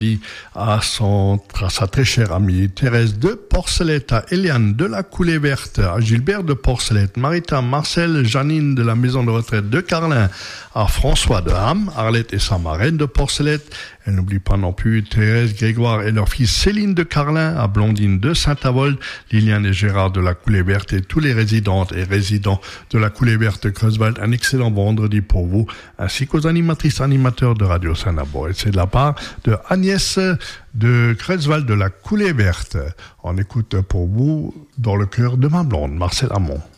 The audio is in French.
à sa très chère amie Thérèse de Porcelette, à Eliane de la Coulée Verte, à Gilbert de Porcelette, Marita, Marcel, Janine de la maison de retraite de Carlin, à François de Ham, Arlette et sa marraine de Porcelette. Elle n'oublie pas non plus Thérèse, Grégoire et leur fille Céline de Carlin, à Blondine de Saint-Avold, Liliane et Gérard de la Coulée Verte et tous les résidentes et résidents de la Coulée Verte de Creuswald. Un excellent vendredi pour vous, ainsi qu'aux animatrices animateurs de Radio Saint-Nabo. Et c'est de la part de Agnès de Creuswald de la Coulée Verte. On écoute pour vous Dans le cœur de ma blonde, Marcel Amont.